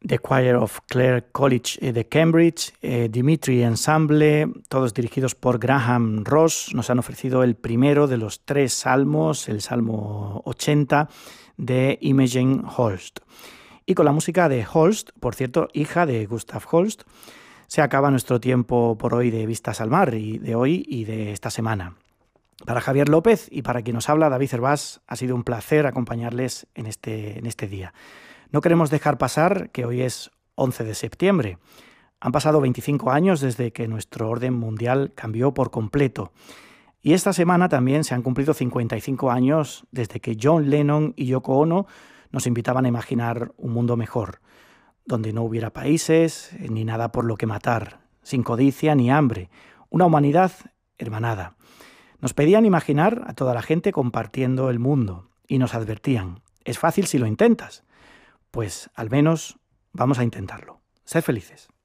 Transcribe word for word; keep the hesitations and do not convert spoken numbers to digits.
The Choir of Clare College eh, de Cambridge, eh, Dimitri Ensemble, todos dirigidos por Graham Ross, nos han ofrecido el primero de los tres salmos, el Salmo ochenta de Imogen Holst. Y con la música de Holst, por cierto, hija de Gustav Holst, se acaba nuestro tiempo por hoy de Vistas al Mar, y de hoy y de esta semana. Para Javier López y para quien nos habla, David Cervás, ha sido un placer acompañarles en este, en este día. No queremos dejar pasar que hoy es once de septiembre. Han pasado veinticinco años desde que nuestro orden mundial cambió por completo. Y esta semana también se han cumplido cincuenta y cinco años desde que John Lennon y Yoko Ono nos invitaban a imaginar un mundo mejor, donde no hubiera países ni nada por lo que matar, sin codicia ni hambre, una humanidad hermanada. Nos pedían imaginar a toda la gente compartiendo el mundo y nos advertían, es fácil si lo intentas. Pues al menos vamos a intentarlo. Sed felices.